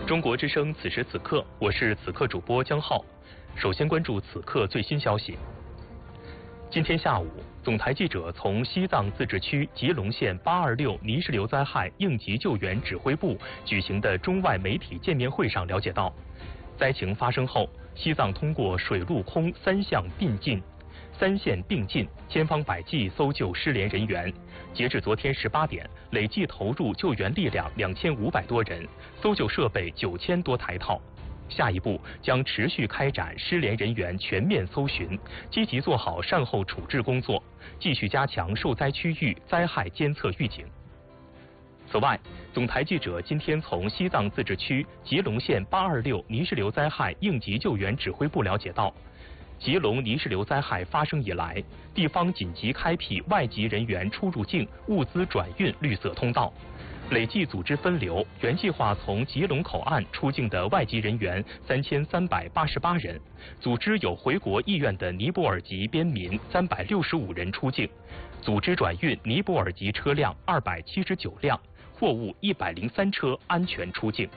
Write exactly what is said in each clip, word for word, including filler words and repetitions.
中国之声此时此刻，我是此刻主播江浩。首先关注此刻最新消息。今天下午，总台记者从西藏自治区吉隆县八二六泥石流灾害应急救援指挥部举行的中外媒体见面会上了解到，灾情发生后，西藏通过水陆空三项并进。三线并进，千方百计搜救失联人员。截至昨天十八点，累计投入救援力量两千五百多人，搜救设备九千多台套。下一步将持续开展失联人员全面搜寻，积极做好善后处置工作，继续加强受灾区域灾害监测预警。此外，总台记者今天从西藏自治区吉隆县八二六泥石流灾害应急救援指挥部了解到，吉隆泥石流灾害发生以来，地方紧急开辟外籍人员出入境、物资转运绿色通道，累计组织分流原计划从吉隆口岸出境的外籍人员三千三百八十八人，组织有回国意愿的尼泊尔籍边民三百六十五人出境，组织转运尼泊尔籍车辆二百七十九辆，货物一百零三车安全出境。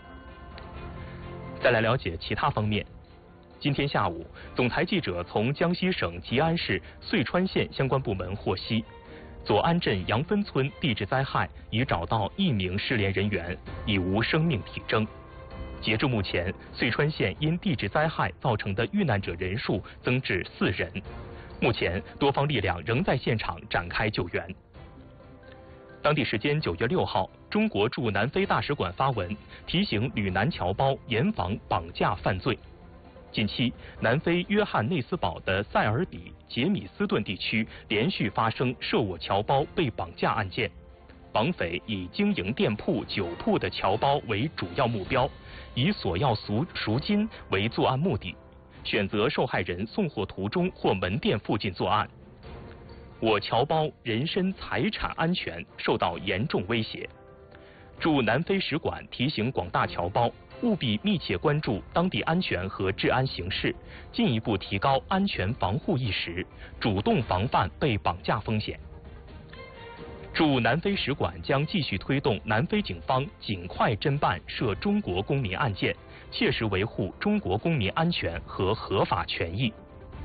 再来了解其他方面。今天下午，总台记者从江西省吉安市遂川县相关部门获悉，左安镇杨分村地质灾害已找到一名失联人员，已无生命体征。截至目前，遂川县因地质灾害造成的遇难者人数增至四人。目前，多方力量仍在现场展开救援。当地时间九月六号，中国驻南非大使馆发文提醒女男侨胞严防绑架犯罪。近期，南非约翰内斯堡的塞尔比杰米斯顿地区连续发生涉我侨胞被绑架案件，绑匪以经营店铺、酒铺的侨胞为主要目标，以索要赎赎金为作案目的，选择受害人送货途中或门店附近作案。我侨胞人身财产安全受到严重威胁。驻南非使馆提醒广大侨胞务必密切关注当地安全和治安形势，进一步提高安全防护意识，主动防范被绑架风险。驻南非使馆将继续推动南非警方尽快侦办涉中国公民案件，切实维护中国公民安全和合法权益。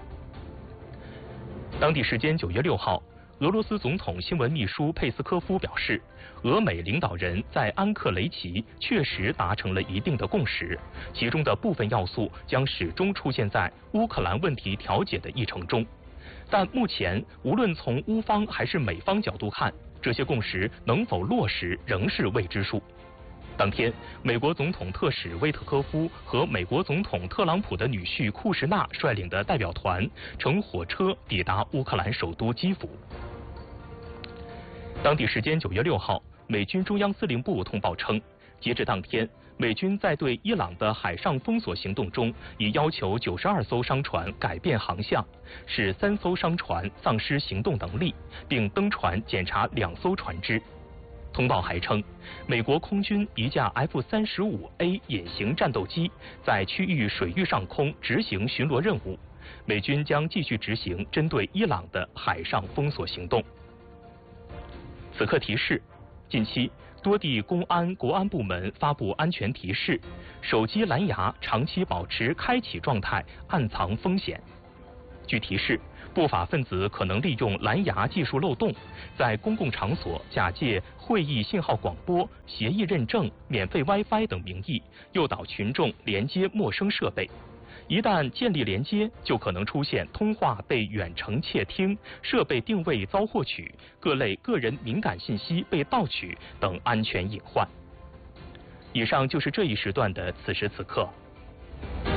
当地时间九月六号，俄罗斯总统新闻秘书佩斯科夫表示，俄美领导人在安克雷奇确实达成了一定的共识，其中的部分要素将始终出现在乌克兰问题调解的议程中。但目前，无论从乌方还是美方角度看，这些共识能否落实仍是未知数。当天，美国总统特使威特科夫和美国总统特朗普的女婿库什纳率领的代表团乘火车抵达乌克兰首都基辅。当地时间九月六号，美军中央司令部通报称，截至当天，美军在对伊朗的海上封锁行动中，已要求九十二艘商船改变航向，使三艘商船丧失行动能力，并登船检查两艘船只。通报还称，美国空军一架 F 三十五 A 隐形战斗机在区域水域上空执行巡逻任务，美军将继续执行针对伊朗的海上封锁行动。此刻提示：近期多地公安、国安部门发布安全提示，手机蓝牙长期保持开启状态，暗藏风险。据提示，不法分子可能利用蓝牙技术漏洞，在公共场所假借会议信号广播、协议认证、免费 WiFi 等名义，诱导群众连接陌生设备。一旦建立连接，就可能出现通话被远程窃听、设备定位遭获取、各类个人敏感信息被盗取等安全隐患。以上就是这一时段的此时此刻。